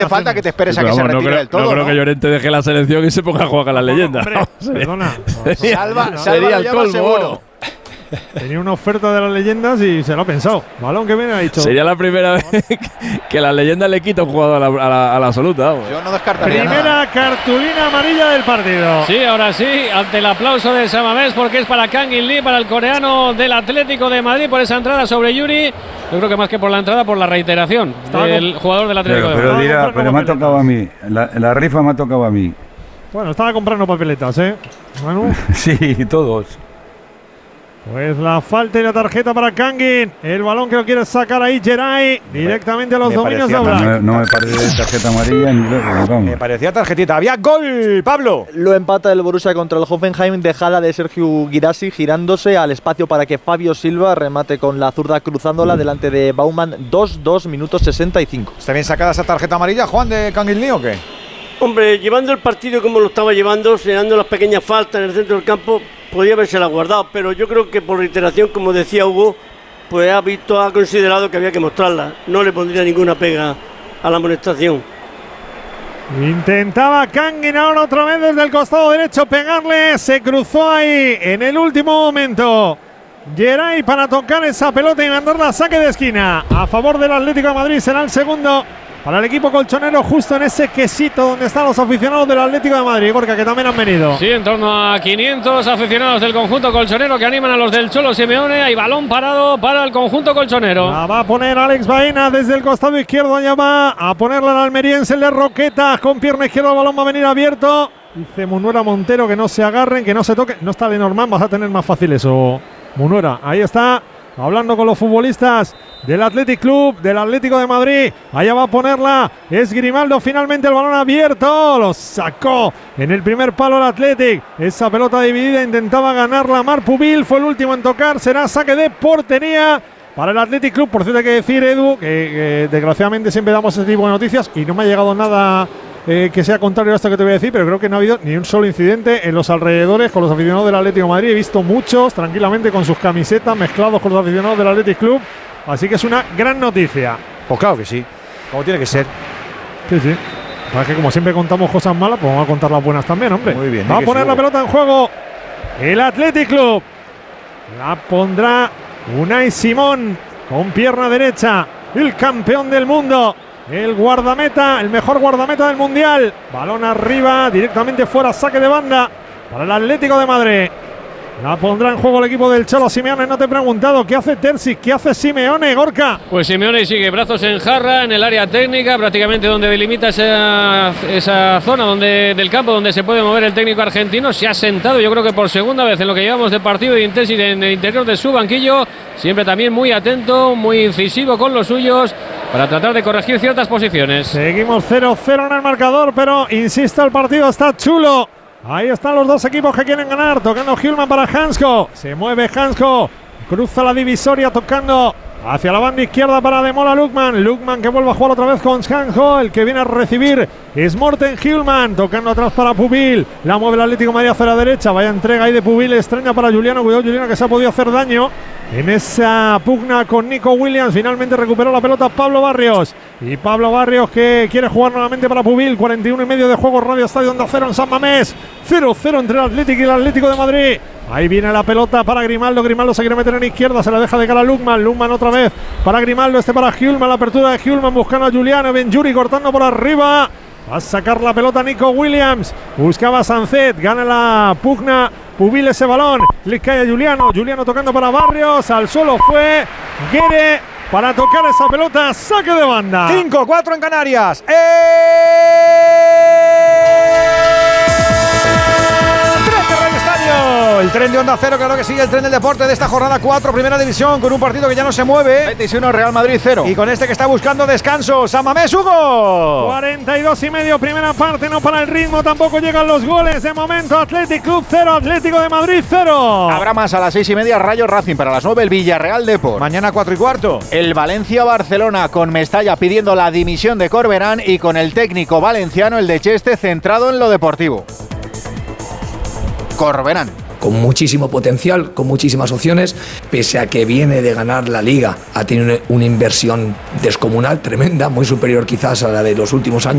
falta que te esperes a que se retire del todo. No creo que Llorente deje la selección y se ponga a jugar con las leyendas. Hombre, perdona. Salva sería el colmo. Seguro. Tenía una oferta de las leyendas y se lo ha pensado. Balón que viene, ha dicho. Sería la primera vez que la leyenda le quita un jugador a la absoluta. Vamos. Yo no descartaría Primera nada. cartulina amarilla del partido. Sí, ahora sí, ante el aplauso de Samamés, porque es para Kang In Lee, para el coreano del Atlético de Madrid, por esa entrada sobre Yuri. Yo creo que más que por la entrada, por la reiteración del jugador del Atlético de Madrid. Pero me ha tocado a mí. La rifa me ha tocado a mí. Bueno, estaba comprando papeletas, Manu. Sí, todos. Pues la falta y la tarjeta para Kangin. El balón que lo quiere sacar ahí Geray directamente a los dominios de Oblak. No me parece tarjeta amarilla ni vamos. Me parecía tarjetita. Había gol, Pablo. Lo empata el Borussia contra el Hoffenheim. Dejada de Sergio Guirassy girándose al espacio para que Fabio Silva remate con la zurda cruzándola delante de Baumann. 2 minutos 65. ¿Está bien sacada esa tarjeta amarilla, Juan, de Kang In Lee o qué? Hombre, llevando el partido como lo estaba llevando, señalando las pequeñas faltas en el centro del campo, podía habérsela guardado, pero yo creo que por reiteración, como decía Hugo, pues ha considerado que había que mostrarla. No le pondría ninguna pega a la amonestación. Intentaba Kangin ahora otra vez desde el costado derecho pegarle, se cruzó ahí en el último momento Geray para tocar esa pelota y mandarla a saque de esquina a favor del Atlético de Madrid. Será el segundo para el equipo colchonero, justo en ese quesito donde están los aficionados del Atlético de Madrid, Gorka, que también han venido. Sí, en torno a 500 aficionados del conjunto colchonero que animan a los del Cholo Simeone. Hay balón parado para el conjunto colchonero. La va a poner Alex Baena desde el costado izquierdo, allá va a ponerla al almeriense, el de Roqueta, con pierna izquierda el balón va a venir abierto. Dice Munuera Montero que no se agarren, que no se toquen. No está Lenormand, vas a tener más fácil eso, Munuera. Ahí está, hablando con los futbolistas del Athletic Club, del Atlético de Madrid. Allá va a ponerla, es Grimaldo, finalmente el balón abierto, lo sacó en el primer palo el Athletic. Esa pelota dividida intentaba ganarla Marpubil, fue el último en tocar, será saque de portería para el Athletic Club. Por cierto, hay que decir, Edu, que desgraciadamente siempre damos ese tipo de noticias y no me ha llegado nada que sea contrario a esto que te voy a decir, pero creo que no ha habido ni un solo incidente en los alrededores con los aficionados del Atlético de Madrid. He visto muchos tranquilamente con sus camisetas mezclados con los aficionados del Athletic Club, así que es una gran noticia. Pues claro que sí, como tiene que ser. Sí. Es que como siempre contamos cosas malas, pues vamos a contar las buenas también, hombre. Muy bien. Va a poner la pelota en juego el Athletic Club. La pondrá Unai Simón con pierna derecha, el campeón del mundo. El guardameta, el mejor guardameta del mundial. Balón arriba, directamente fuera, saque de banda para el Atlético de Madrid. La pondrá en juego el equipo del Cholo Simeone. No te he preguntado qué hace Terzic, qué hace Simeone, Gorka. Pues Simeone sigue brazos en jarra en el área técnica, prácticamente donde delimita esa zona del campo donde se puede mover el técnico argentino. Se ha sentado, yo creo que por segunda vez en lo que llevamos de partido de intensidad en el interior de su banquillo. Siempre también muy atento, muy incisivo con los suyos para tratar de corregir ciertas posiciones. Seguimos 0-0 en el marcador, pero insisto, el partido está chulo. Ahí están los dos equipos que quieren ganar, tocando Hjulmand para Hansko. Se mueve Hansko, cruza la divisoria tocando hacia la banda izquierda para Ademola Lookman. Lookman que vuelve a jugar otra vez con Hansko. El que viene a recibir es Morten Hjulmand, tocando atrás para Pubil. La mueve el Atlético de Madrid hacia la derecha. Vaya entrega ahí de Pubil, extraña para Juliano. Cuidado Juliano, que se ha podido hacer daño en esa pugna con Nico Williams. Finalmente recuperó la pelota Pablo Barrios. Y Pablo Barrios que quiere jugar nuevamente para Pubil. 41 y medio de juego, Radio Estadio Onda Cero en San Mamés. 0-0 entre el Atlético y el Atlético de Madrid. Ahí viene la pelota para Grimaldo. Grimaldo se quiere meter en izquierda, se la deja de cara a Lookman. Lookman otra vez para Grimaldo, para Hjulmand. La apertura de Hjulmand buscando a Juliano. Benjuri cortando por arriba. Va a sacar la pelota Nico Williams. Buscaba a Sancet, gana la pugna. Pubil ese balón, le cae a Juliano. Juliano tocando para Barrios. Al suelo fue Guerre para tocar esa pelota. Saque de banda. 5-4 en Canarias. El tren de Onda Cero, claro que sigue el tren del deporte de esta jornada 4, primera división, con un partido que ya no se mueve. Betis 1, Real Madrid 0. Y con este que está buscando descanso, San Mamés, Hugo. 42 y medio, primera parte, no para el ritmo, tampoco llegan los goles. De momento, Athletic Club 0, Atlético de Madrid 0. Habrá más a las 6:30, Rayo Racing, para las 9 el Villarreal Depor. Mañana 4:15. El Valencia-Barcelona, con Mestalla pidiendo la dimisión de Corberán y con el técnico valenciano, el de Cheste, centrado en lo deportivo. Corberán. Con muchísimo potencial, con muchísimas opciones, pese a que viene de ganar la Liga, ha tenido una inversión descomunal, tremenda, muy superior quizás a la de los últimos años.